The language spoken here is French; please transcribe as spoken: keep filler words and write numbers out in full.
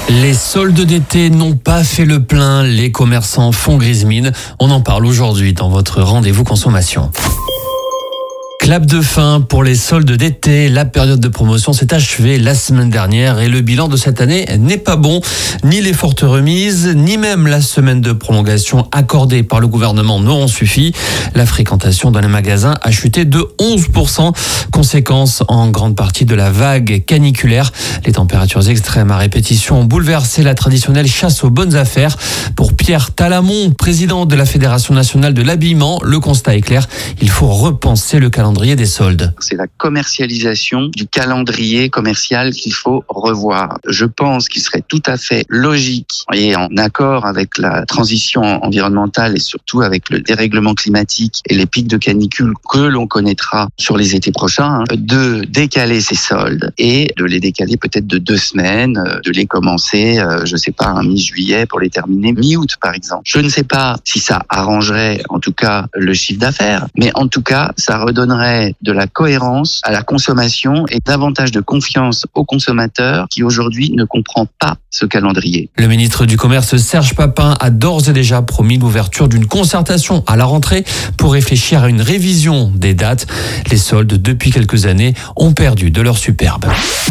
Les soldes d'été n'ont pas fait le plein, les commerçants font grise mine. On en parle aujourd'hui dans votre rendez-vous consommation. Clap de fin pour les soldes d'été. La période de promotion s'est achevée la semaine dernière et le bilan de cette année n'est pas bon. Ni les fortes remises, ni même la semaine de prolongation accordée par le gouvernement n'auront suffi. La fréquentation dans les magasins a chuté de onze pour cent. Conséquence en grande partie de la vague caniculaire. Les températures extrêmes à répétition ont bouleversé la traditionnelle chasse aux bonnes affaires. Pour Pierre Talamon, président de la Fédération nationale de l'habillement, le constat est clair. Il faut repenser le calendrier des soldes. C'est la commercialisation du calendrier commercial qu'il faut revoir. Je pense qu'il serait tout à fait logique et en accord avec la transition environnementale et surtout avec le dérèglement climatique et les pics de canicule que l'on connaîtra sur les étés prochains, hein, de décaler ces soldes et de les décaler peut-être de deux semaines, de les commencer, euh, je sais pas, un mi-juillet pour les terminer mi-août par exemple. Je ne sais pas si ça arrangerait en tout cas le chiffre d'affaires, mais en tout cas ça redonnerait de la cohérence à la consommation et davantage de confiance aux consommateurs qui aujourd'hui ne comprend pas ce calendrier. Le ministre du Commerce Serge Papin a d'ores et déjà promis l'ouverture d'une concertation à la rentrée pour réfléchir à une révision des dates. Les soldes depuis quelques années ont perdu de leur superbe.